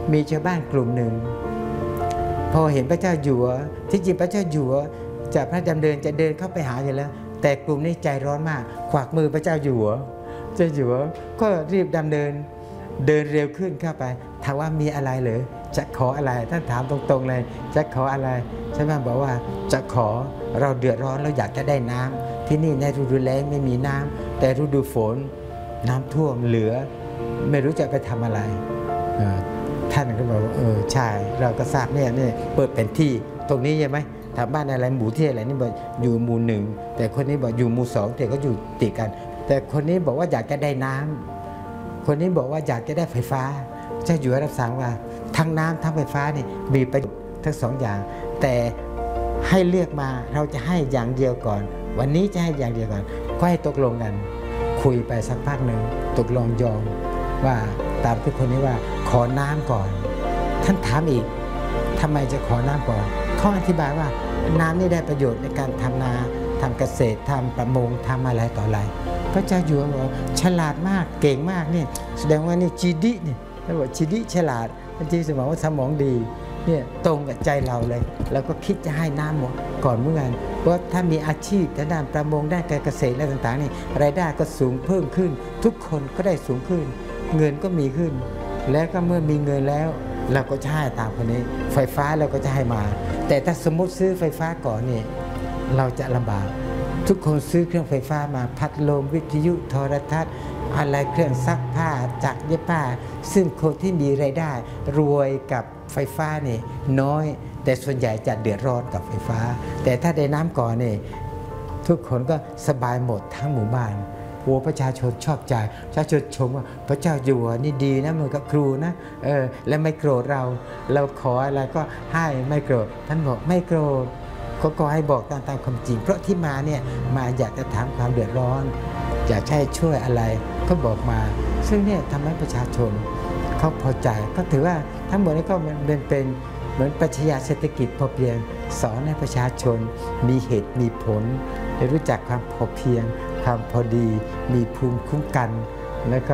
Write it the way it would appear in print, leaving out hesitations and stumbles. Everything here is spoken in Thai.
มีชาวบ้านกลุ่มหนึ่งพอเห็นพระเจ้าอยู่หัวที่จริงพระเจ้าอยู่หัวจากพระดำเนินจะเดินเข้าไปหาอยู่แล้วแต่กลุ่มนี้ใจร้อนมากขวากมือพระเจ้าอยู่หัวเจ้าอยู่หัวก็รีบดำเนินเดินเร็วขึ้นเข้าไปถามว่ามีอะไรเหรอจะขออะไรท่านถามตรงๆเลยจะขออะไรชาวบ้านบอกว่าจะขอเราเดือดร้อนเราอยากจะได้น้ำที่นี่ในฤดูแล้งไม่มีน้ำแต่ฤดูฝนน้ำท่วมเหลือไม่รู้จะไปทำอะไรท่านก็บอกว่าใช่เราก็ทราบเนี่ยเปิดเป็นที่ตรงนี้ใช่ไหมถามบ้านอะไรหมู่ที่อะไรนี่บอกอยู่หมู่หนึ่งแต่คนนี้บอกอยู่หมู่สองแต่ก็อยู่ติดกันแต่คนนี้บอกว่าอยากจะได้น้ำคนนี้บอกว่าอยากจะได้ไฟฟ้าเจ้าอยู่รับสั่งว่าทั้งน้ำทั้งไฟฟ้านี่มีประโยชน์ทั้งสองอย่างแต่ให้เลือกมาเราจะให้อย่างเดียวก่อนวันนี้จะให้อย่างเดียวก่อนก็ให้ตกลงกันคุยไปสักพักหนึ่งตกลงยอมว่าตามที่คนนี้ว่าขอน้ำก่อนท่านถามอีกทำไมจะขอน้ำก่อนเขาอธิบายว่าน้ำนี่ได้ประโยชน์ในการทำนาทำเกษตรทำประมงทำอะไรต่ออะไรพระเจ้าอยู่หัวบอกฉลาดมากเก่งมากนี่แสดงว่านี่จีดินี่ท่านบอกจีดิฉลาดจริงๆสมองว่าสมองดีเนี่ยตรงกับใจเราเลยเราก็คิดจะให้น้ำหมดก่อนเมื่อไงเพราะถ้ามีอาชีพด้านประมงด้านการเกษตรอะไรต่างๆนี่รายได้ก็สูงเพิ่มขึ้นทุกคนก็ได้สูงขึ้นเงินก็มีขึ้นแล้วก็เมื่อมีเงินแล้วเราก็จะให้ตามคนนี้ไฟฟ้าเราก็จะให้มาแต่ถ้าสมมติซื้อไฟฟ้าก่อนนี่เราจะลำบากทุกคนซื้อเครื่องไฟฟ้ามาพัดลมวิทยุโทรทัศน์อะไรเครื่องซักผ้าจักรเย็บผ้าซึ่งคนที่มีรายได้รวยกับไฟฟ้านี่น้อยแต่ส่วนใหญ่จะเดือดร้อนกับไฟฟ้าแต่ถ้าได้น้ำก่อนนี่ทุกคนก็สบายหมดทั้งหมู่บ้านโอ้ประชาชนชอบใจประชาชนชมว่าพระเจ้าอยู่หัวนี่ดีนะเหมือนกับครูนะและไม่โกรธเราขออะไรก็ให้ไม่โกรธท่านบอกไม่โกรธก็ให้บอกตามความจริงเพราะที่มาเนี่ยมาอยากจะถามความเดือดร้อนอยากให้ช่วยอะไรก็บอกมาซึ่งเนี่ยทำให้ประชาชนเขาพอใจก็ถือว่าทั้งหมดนี้ก็เป็นเหมือนปรัชญาเศรษฐกิจพอเพียงสอนให้ประชาชนมีเหตุมีผลได้รู้จักความพอเพียงความพอดีมีภูมิคุ้มกันแล้วก็